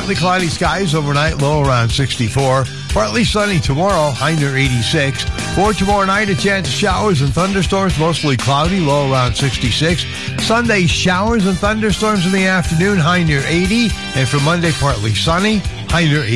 Partly cloudy skies overnight, low around 64. Partly sunny tomorrow, high near 86. For tomorrow night, a chance of showers and thunderstorms, mostly cloudy, low around 66. Sunday, showers and thunderstorms in the afternoon, high near 80. And for Monday, partly sunny, high near 80.